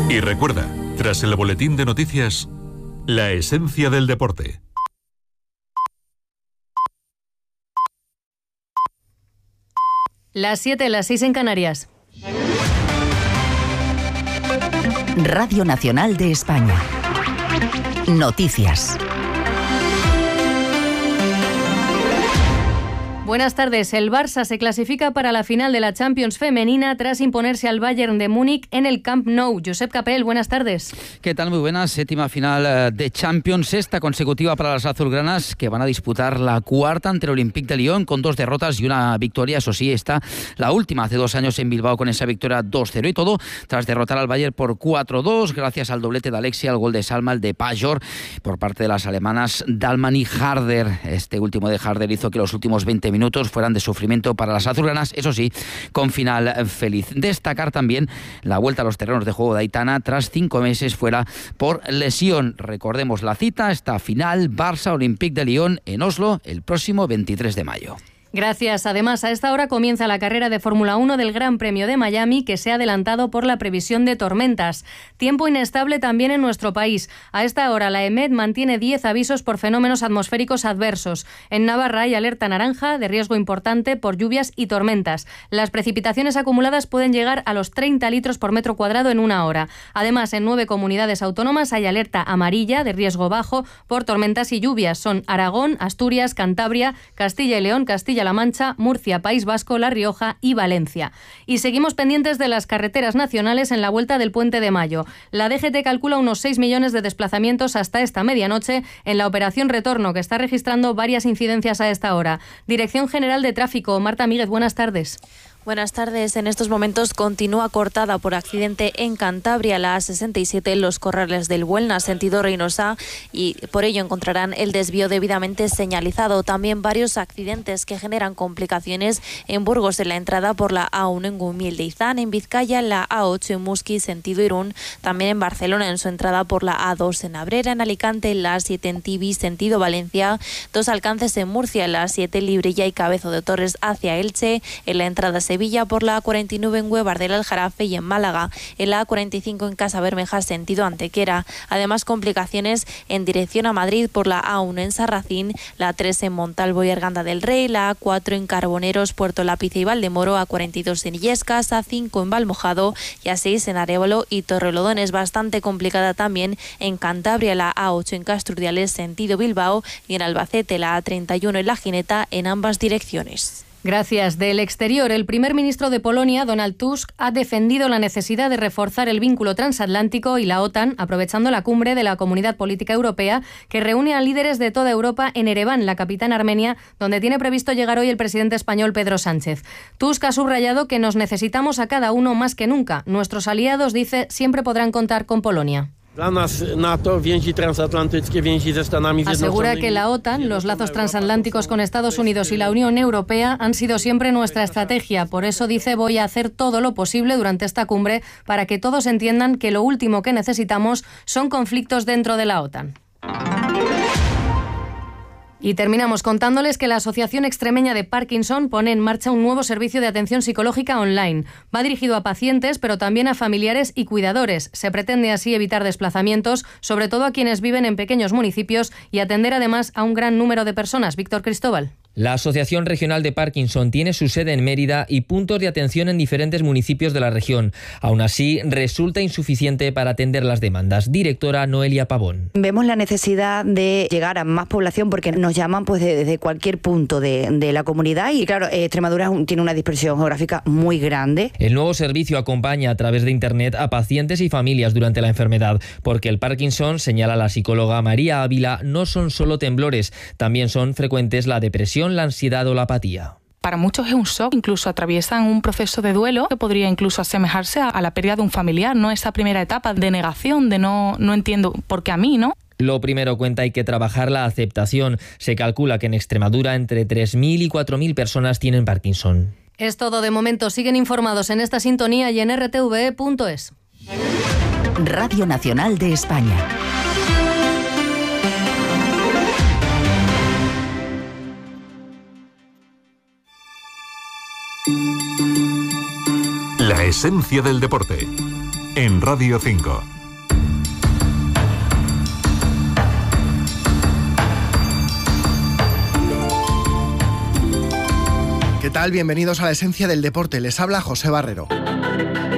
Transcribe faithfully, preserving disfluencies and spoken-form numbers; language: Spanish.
Y recuerda, tras el boletín de noticias, la esencia del deporte. Las siete, las seis en Canarias. Radio Nacional de España. Noticias. Buenas tardes. El Barça se clasifica para la final de la Champions femenina tras imponerse al Bayern de Múnich en el Camp Nou. Josep Capel, buenas tardes. ¿Qué tal? Muy buenas. Séptima final de Champions, sexta consecutiva para las azulgranas, que van a disputar la cuarta ante el Olympique de Lyon con dos derrotas y una victoria. Eso sí, está la última hace dos años en Bilbao con esa victoria dos cero y todo tras derrotar al Bayern por cuatro dos gracias al doblete de Alexia, al gol de Salma, el de Pajor por parte de las alemanas Dahlmann y Harder. Este último de Harder hizo que los últimos veinte minutos minutos fueran de sufrimiento para las azulgranas, eso sí, con final feliz. Destacar también la vuelta a los terrenos de juego de Aitana tras cinco meses fuera por lesión. Recordemos la cita, esta final Barça-Olympique de Lyon en Oslo el próximo veintitrés de mayo. Gracias. Además, a esta hora comienza la carrera de Fórmula uno del Gran Premio de Miami, que se ha adelantado por la previsión de tormentas. Tiempo inestable también en nuestro país. A esta hora, la EMET mantiene diez avisos por fenómenos atmosféricos adversos. En Navarra hay alerta naranja de riesgo importante por lluvias y tormentas. Las precipitaciones acumuladas pueden llegar a los treinta litros por metro cuadrado en una hora. Además, en nueve comunidades autónomas hay alerta amarilla de riesgo bajo por tormentas y lluvias. Son Aragón, Asturias, Cantabria, Castilla y León, Castilla La Mancha, Murcia, País Vasco, La Rioja y Valencia. Y seguimos pendientes de las carreteras nacionales en la vuelta del Puente de Mayo. La D G T calcula unos seis millones de desplazamientos hasta esta medianoche en la operación Retorno, que está registrando varias incidencias a esta hora. Dirección General de Tráfico, Marta Míguez, buenas tardes. Buenas tardes. En estos momentos continúa cortada por accidente en Cantabria la A sesenta y siete en los corrales del Buelna, sentido Reynosa, y por ello encontrarán el desvío debidamente señalizado. También varios accidentes que generan complicaciones en Burgos en la entrada por la A uno en Gumil de Izán, en Vizcaya la A ocho en Musqui, sentido Irún, también en Barcelona en su entrada por la A dos en Abrera, en Alicante la A siete en Tibi, sentido Valencia, dos alcances en Murcia, la A siete en Librilla y Cabezo de Torres hacia Elche, en la entrada Sevilla por la A cuarenta y nueve en Huevar del Aljarafe y en Málaga, en la A cuarenta y cinco en Casa Bermeja sentido Antequera. Además, complicaciones en dirección a Madrid por la A uno en Sarracín, la A tres en Montalvo y Arganda del Rey, la A cuatro en Carboneros, Puerto Lápice y Valdemoro, A cuarenta y dos en Illescas, A cinco en Valmojado y A seis en Arévalo y Torrelodones. Bastante complicada también en Cantabria, la A ocho en Casturdiales sentido Bilbao y en Albacete la A treinta y uno en La Gineta en ambas direcciones. Gracias. Del exterior, el primer ministro de Polonia, Donald Tusk, ha defendido la necesidad de reforzar el vínculo transatlántico y la OTAN, aprovechando la cumbre de la Comunidad Política Europea, que reúne a líderes de toda Europa en Ereván, la capital armenia, donde tiene previsto llegar hoy el presidente español Pedro Sánchez. Tusk ha subrayado que nos necesitamos a cada uno más que nunca. Nuestros aliados, dice, siempre podrán contar con Polonia. Asegura que la OTAN, los lazos transatlánticos con Estados Unidos y la Unión Europea han sido siempre nuestra estrategia. Por eso dice, voy a hacer todo lo posible durante esta cumbre para que todos entiendan que lo último que necesitamos son conflictos dentro de la OTAN. Y terminamos contándoles que la Asociación Extremeña de Parkinson pone en marcha un nuevo servicio de atención psicológica online. Va dirigido a pacientes, pero también a familiares y cuidadores. Se pretende así evitar desplazamientos, sobre todo a quienes viven en pequeños municipios, y atender además a un gran número de personas. Víctor Cristóbal. La Asociación Regional de Parkinson tiene su sede en Mérida y puntos de atención en diferentes municipios de la región. Aún así, resulta insuficiente para atender las demandas. Directora Noelia Pavón. Vemos la necesidad de llegar a más población porque nos llaman pues desde de cualquier punto de, de la comunidad y claro, eh, Extremadura tiene una dispersión geográfica muy grande. El nuevo servicio acompaña a través de Internet a pacientes y familias durante la enfermedad, porque el Parkinson, señala la psicóloga María Ávila, no son solo temblores, también son frecuentes la depresión, la ansiedad o la apatía. Para muchos es un shock, incluso atraviesan un proceso de duelo que podría incluso asemejarse a la pérdida de un familiar, ¿no? Esa primera etapa de negación, de no, no entiendo por qué a mí, ¿no? Lo primero, cuenta, hay que trabajar la aceptación. Se calcula que en Extremadura entre tres mil y cuatro mil personas tienen Parkinson. Es todo de momento. Siguen informados en esta sintonía y en r t v e punto es. Radio Nacional de España. La esencia del deporte. en Radio cinco. ¿Qué tal? Bienvenidos a la esencia del deporte. Les habla José Barrero.